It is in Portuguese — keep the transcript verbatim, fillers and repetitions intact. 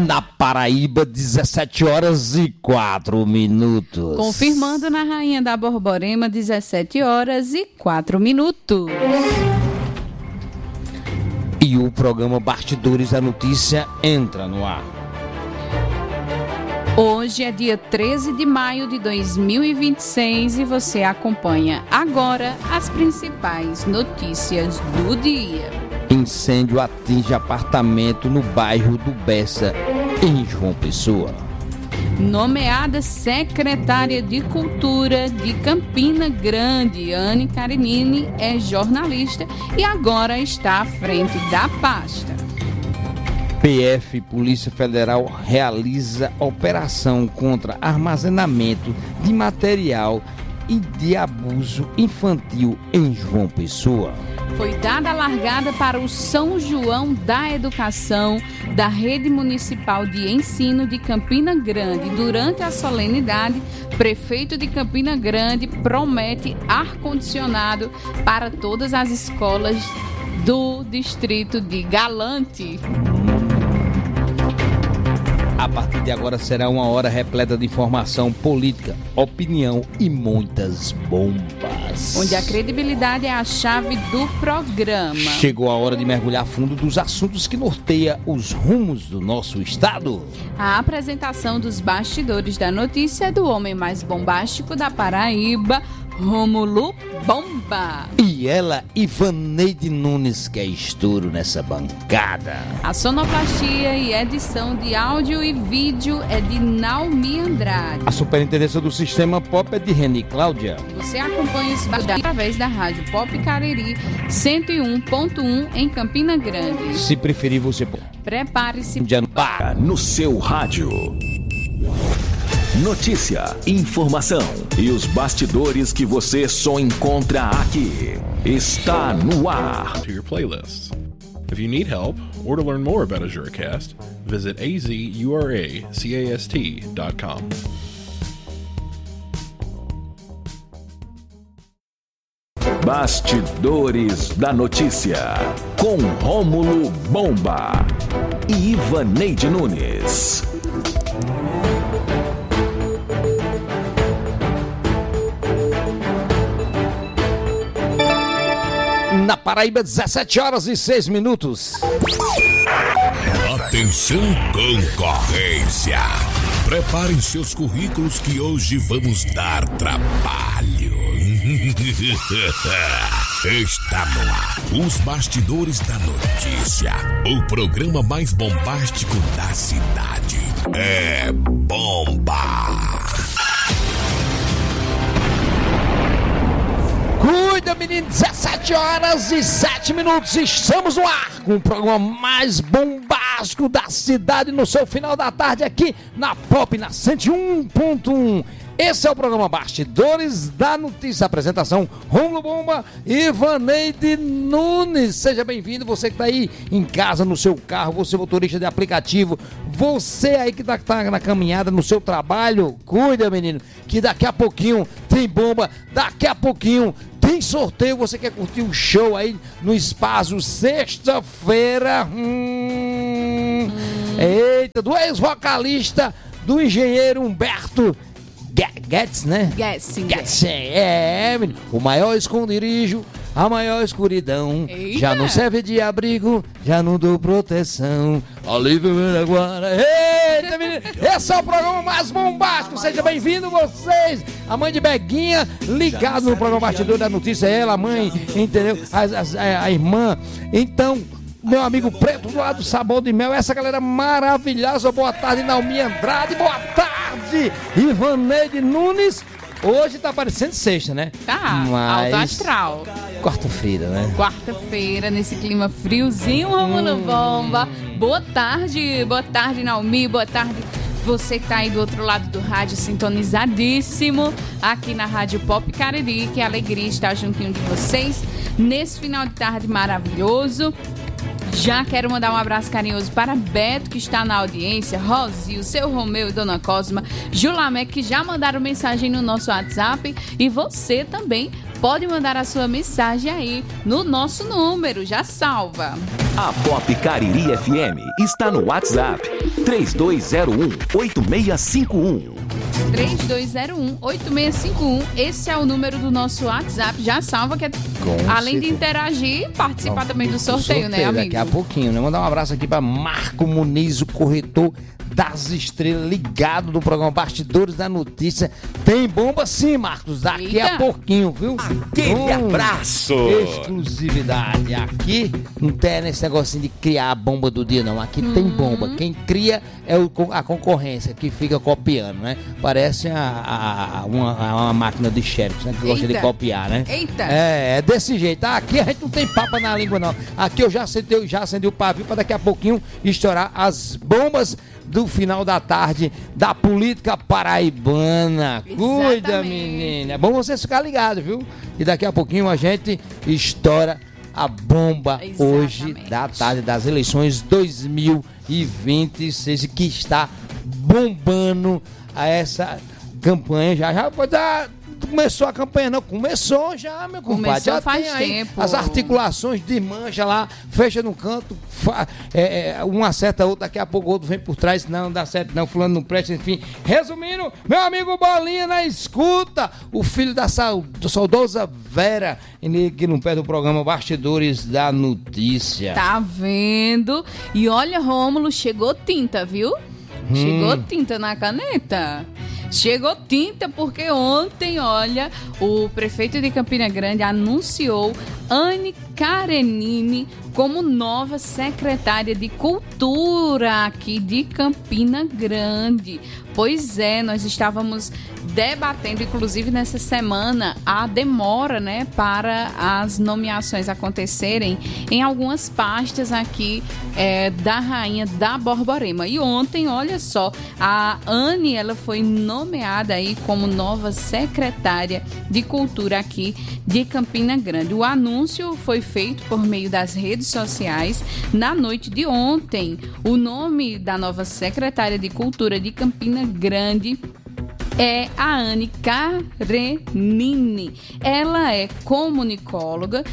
Na Paraíba, dezessete horas e quatro minutos. Confirmando na Rainha da Borborema, dezessete horas e quatro minutos. E o programa Bastidores da Notícia entra no ar. Hoje é dia treze de maio de dois mil e vinte e seis e você acompanha agora as principais notícias do dia. Incêndio atinge apartamento no bairro do Bessa, em João Pessoa. Nomeada secretária de Cultura de Campina Grande, Anne Carinini é jornalista e agora está à frente da pasta. P F, Polícia Federal, realiza operação contra armazenamento de material e de abuso infantil em João Pessoa. Foi dada a largada para o São João da Educação da Rede Municipal de Ensino de Campina Grande. Durante a solenidade, prefeito de Campina Grande promete ar-condicionado para todas as escolas do distrito de Galante. A partir de agora será uma hora repleta de informação política, opinião e muitas bombas. Onde a credibilidade é a chave do programa. Chegou a hora de mergulhar fundo dos assuntos que norteiam os rumos do nosso estado. A apresentação dos bastidores da notícia é do homem mais bombástico da Paraíba, Rômulo Bomba. E ela, Ivaneide Nunes, que é estouro nessa bancada. A sonoplastia e edição de áudio e vídeo é de Naomi Andrade. A superintendência do Sistema Pop é de Reni Cláudia. Você acompanha os bastidores através da Rádio Pop Cariri cento e um ponto um em Campina Grande. Se preferir, você prepare-se para no seu rádio. Notícia, informação e os bastidores que você só encontra aqui. Está no ar. To your playlist. If you need help or to learn more about AzuraCast, visit a z u r a c a s t dot com. Bastidores da Notícia, com Rômulo Bomba e Ivaneide Nunes. Na Paraíba, dezessete horas e seis minutos. Atenção, concorrência. Preparem seus currículos que hoje vamos dar trabalho. Está no ar os Bastidores da Notícia, o programa mais bombástico da cidade. É bomba. Cuida, menino, dezessete horas e sete minutos, estamos no ar com o programa mais bombástico da cidade no seu final da tarde aqui na Pop, na cento e um ponto um. Esse é o programa Bastidores da Notícia, apresentação Rômulo Bomba e Ivaneide Nunes. Seja bem-vindo, você que está aí em casa, no seu carro, você motorista de aplicativo, você aí que está tá na caminhada, no seu trabalho, cuida, menino, que daqui a pouquinho tem bomba, daqui a pouquinho tem sorteio, você quer curtir um show aí no espaço sexta-feira, hum, eita, do ex-vocalista do engenheiro Humberto Guedes, né? Guedes, é, menino, o maior esconderijo, a maior escuridão. Eita. Já não serve de abrigo, já não dou proteção. Alívio agora. Eita, menino, esse é o programa mais bombástico. Seja bem-vindo vocês. A mãe de Beguinha, ligado no programa Bastidor da Notícia, ela, a mãe, entendeu? A, a, a irmã. Então, meu amigo Preto do lado do Sabão de Mel, essa galera maravilhosa. Boa tarde, Naomi Andrade. Boa tarde, Ivaneide Nunes. Hoje tá parecendo sexta, né? Tá, mas... alto astral. Quarta-feira, né? Quarta-feira, nesse clima friozinho, Rômulo hum. Bomba. Boa tarde, boa tarde, Naomi, boa tarde. Você que tá aí do outro lado do rádio, sintonizadíssimo aqui na Rádio Pop Cariri. Que alegria estar juntinho de vocês nesse final de tarde maravilhoso. Já quero mandar um abraço carinhoso para Beto, que está na audiência, Rosil, seu Romeu e Dona Cosma, Julamé, que já mandaram mensagem no nosso WhatsApp, e você também pode mandar a sua mensagem aí no nosso número, já salva. A Pop Cariri F M está no WhatsApp três dois zero um, oito seis cinco um. três dois zero um, oito seis cinco um. Esse é o número do nosso WhatsApp. Já salva, que é, além de interagir, participar Bom, também do sorteio, sorteio, né, amigo? Daqui a pouquinho, né? Mandar um abraço aqui para Marco Muniz, o corretor das estrelas, ligado no programa Bastidores da Notícia. Tem bomba sim, Marcos, daqui Eita. a pouquinho, viu? Aquele Hum, abraço! Exclusividade. Aqui não tem esse negocinho de criar a bomba do dia, não. Aqui tem bomba. Quem cria é o, a concorrência, que fica copiando, né? Parece a, a- uma, uma máquina de xerox, né? Que gosta de Eita. copiar, né? Eita. É, é desse jeito. Aqui a gente não tem papa na língua, não. Aqui eu já acendi, já acendi o pavio para daqui a pouquinho estourar as bombas do final da tarde da política paraibana. Cuida, Exatamente. menina. É bom você ficar ligado, viu? E daqui a pouquinho a gente estoura a bomba hoje Exatamente. da tarde das eleições dois mil e vinte e seis, que está bombando a essa campanha já. Já pode dar. Começou a campanha, não? Começou já, meu compadre. Começou Já faz tem aí tempo. as articulações de mancha lá, fecha no canto, fa- é, é, um acerta outro, daqui a pouco o outro vem por trás, não, não dá certo não, fulano não presta, enfim. Resumindo, meu amigo Bolinha na escuta, o filho da sau- saudosa Vera, ele aqui no pé do programa Bastidores da Notícia. Tá vendo? E olha, Rômulo, chegou tinta, viu? Chegou tinta na caneta. Chegou tinta porque ontem, olha, o prefeito de Campina Grande anunciou Anne Karenini como nova secretária de Cultura aqui de Campina Grande. Pois é, nós estávamos debatendo, inclusive nessa semana, a demora, né, para as nomeações acontecerem em algumas pastas aqui é, da Rainha da Borborema. E ontem, olha só, a Anne, ela foi nomeada aí como nova secretária de Cultura aqui de Campina Grande. O anúncio foi feito por meio das redes sociais na noite de ontem. O nome da nova secretária de Cultura de Campina Grande é a Anne Karenini. Ela é comunicóloga